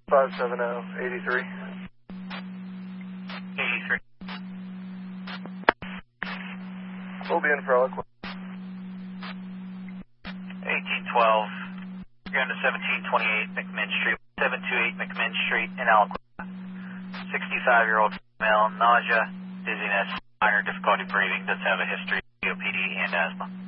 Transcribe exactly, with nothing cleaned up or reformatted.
five seven zero, eighty-three. eighty-three. We'll be in for Eloquent. eighteen twelve. You're going to seventeen twenty-eight McMinn Street. seven two eight McMinn Street in Eloquent. sixty-five-year-old female, nausea, dizziness, minor difficulty breathing, does have a history of C O P D and asthma.